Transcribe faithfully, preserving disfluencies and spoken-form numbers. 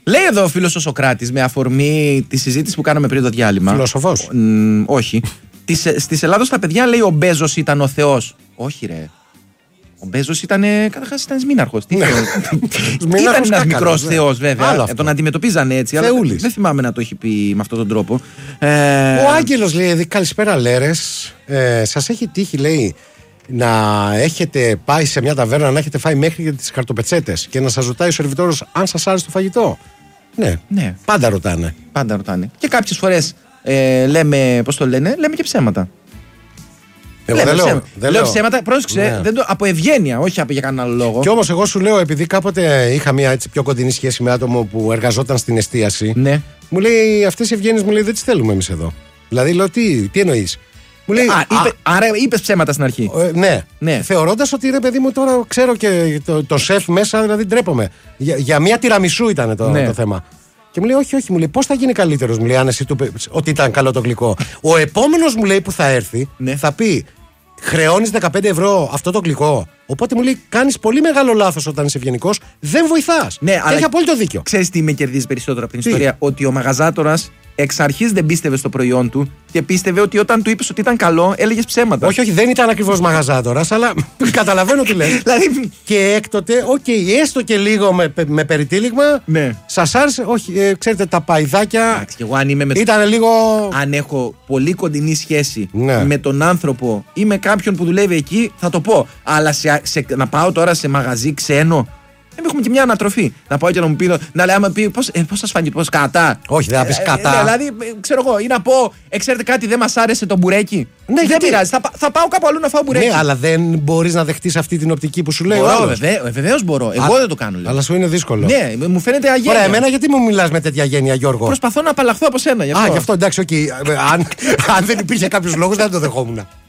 Λέει εδώ ο φίλος ο Σοκράτης με αφορμή τη συζήτηση που κάναμε πριν το διάλειμμα. Φιλόσοφος. Μ, όχι. Στη Ελλάδος τα παιδιά λέει ο Μπέζος ήταν ο Θεός. Όχι, ρε. Ο Μπέζος ήταν. Καταρχάς ήταν σμήναρχος. Τι ήταν ένας μικρός θεός, βέβαια. Ε, τον αντιμετωπίζανε έτσι. Αλλά δεν θυμάμαι να το έχει πει με αυτόν τον τρόπο. Ε... Ο Άγγελος λέει: καλησπέρα, Λέρες. Ε, σας έχει τύχει, λέει, να έχετε πάει σε μια ταβέρνα, να έχετε φάει μέχρι και τις καρτοπετσέτες και να σας ρωτάει ο σερβιτόρος αν σας άρεσε το φαγητό? Ναι. ναι. Πάντα ρωτάνε. Πάντα ρωτάνε. Και κάποιες φορές ε, λέμε, πώς το λένε, λέμε και ψέματα. Εγώ δεν λέω, δεν λέω ψέματα, πρόσεξε, ναι. δεν το, από ευγένεια, όχι από για κανένα άλλο λόγο. Κι όμως εγώ σου λέω, επειδή κάποτε είχα μια έτσι πιο κοντινή σχέση με άτομο που εργαζόταν στην εστίαση, ναι. μου λέει αυτές οι ευγένειες, μου λέει δεν τις θέλουμε εμείς εδώ. Δηλαδή λέω τι, τι εννοείς? Μου λέει, α, είπε, α, άρα είπες ψέματα στην αρχή. Ε, ναι, ναι. Θεωρώντας ότι ρε παιδί μου τώρα ξέρω και το, το σεφ μέσα, δηλαδή ντρέπομαι. Για, για μια τυραμισού ήταν το, ναι. το θέμα. Και μου λέει, όχι, όχι, μου λέει, πώς θα γίνει καλύτερος, μου λέει, αν εσύ του πει ότι ήταν καλό το γλυκό. Ο επόμενος, μου λέει, που θα έρθει, ναι. θα πει, χρεώνεις δεκαπέντε ευρώ αυτό το γλυκό. Οπότε μου λέει, κάνεις πολύ μεγάλο λάθος όταν είσαι ευγενικός, δεν βοηθάς. Ναι, και έχει απόλυτο δίκιο. Ξέρεις τι με κερδίζει περισσότερο από την τι? ιστορία? Ότι ο μαγαζάτορας εξ αρχής δεν πίστευε στο προϊόν του και πίστευε ότι όταν του είπες ότι ήταν καλό, έλεγες ψέματα. Όχι, όχι, δεν ήταν ακριβώς μαγαζάτορας, αλλά καταλαβαίνω τι λες. Δηλαδή... Και έκτοτε, οκ, okay, έστω και λίγο με, με περιτύλιγμα, ναι. σας άρεσε. Όχι, ε, ξέρετε, τα παϊδάκια. Εντάξει, εγώ αν είμαι με το... ήταν λίγο. Αν έχω πολύ κοντινή σχέση ναι. με τον άνθρωπο ή με κάποιον που δουλεύει εκεί, θα το πω. Αλλά σε, σε, να πάω τώρα σε μαγαζί ξένο. Έχουμε και μια ανατροφή. Να πάω και να μου πει, να λέει, άμα πει, πώς, ε, πώς σας φάνηκε, πώς κατά. Όχι, δεν θα πεις κατά. Ε, δηλαδή, ξέρω εγώ, ή να πω, ε, ξέρετε κάτι, δεν μας άρεσε το μπουρέκι. Ναι, δεν πειράζει, θα, θα πάω κάπου αλλού να φάω μπουρέκι. Ναι, αλλά δεν μπορείς να δεχτείς αυτή την οπτική που σου λέει. Μπορώ, βεβαίως, βεβαίως μπορώ. Εγώ Α, δεν το κάνω. Λέω. Αλλά σου είναι δύσκολο. Ναι, μου φαίνεται αγένεια. Ωραία, εμένα γιατί μου μιλάς με τέτοια γένεια, Γιώργο? Προσπαθώ να απαλλαχθώ από σένα. Γι' αυτό. Α, γι' αυτό εντάξει, okay. αν, αν δεν υπήρχε κάποιος λόγος, δεν το δεχόμουν.